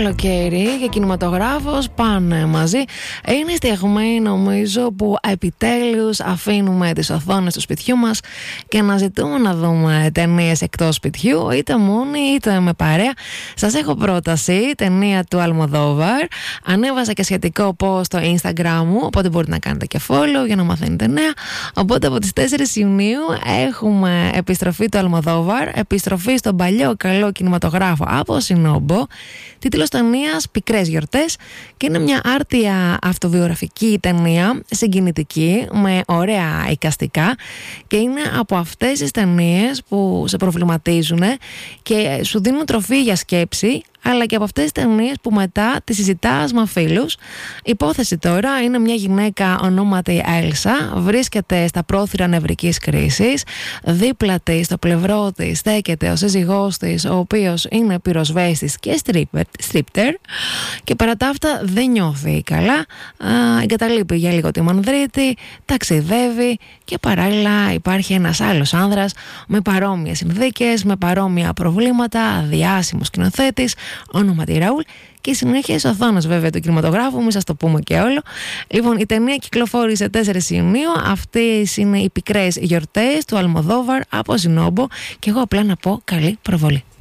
καλοκαίρι και κινηματογράφος πάνε μαζί. Είναι η στιγμή, νομίζω, που επιτέλους αφήνουμε τις οθόνες του σπιτιού μας και αναζητούμε να δούμε ταινίες εκτός σπιτιού, είτε μόνοι είτε με παρέα. Σας έχω πρόταση, ταινία του Αλμοδόβαρ. Ανέβασα και σχετικό post στο Instagram μου, οπότε μπορείτε να κάνετε και follow για να μαθαίνετε νέα. Οπότε από τις 4 Ιουνίου έχουμε επιστροφή του Αλμοδόβαρ, επιστροφή στον παλιό καλό κινηματογράφο από Σινόμπο. Τίτλος ταινίας «Πικρές γιορτές» και είναι μια άρτια αυτοβιογραφική ταινία, συγκινητική, με ωραία εικαστικά, και είναι από αυτές τις ταινίες που σε προβληματίζουν και σου δίνουν τροφή για σκέψη, αλλά και από αυτές τις ταινίες που μετά τις συζητάς με φίλους. Υπόθεση τώρα είναι μια γυναίκα ονόματι Έλσα, βρίσκεται στα πρόθυρα νευρικής κρίσης, δίπλα της, στο πλευρό της, στέκεται ο σύζυγός της, ο οποίος είναι πυροσβέστης και στρίπτερ, και παρά τα αυτά δεν νιώθει καλά. Εγκαταλείπει για λίγο τη Μανδρίτη, ταξιδεύει και παράλληλα υπάρχει ένας άλλος άνδρας με παρόμοιες συνθήκες, με παρόμοια προβλήματα, διάσημος σκηνοθέτης, ονόματι Ραούλ, και η συνέχεια στις οθόνες βέβαια του κινηματογράφου, μην σας το πούμε και όλο. Λοιπόν, η ταινία κυκλοφόρησε 4 Ιουνίου. Αυτές είναι οι πικρές γιορτές του Αλμοδόβαρ από Σινόμπο, και εγώ απλά να πω καλή προβολή.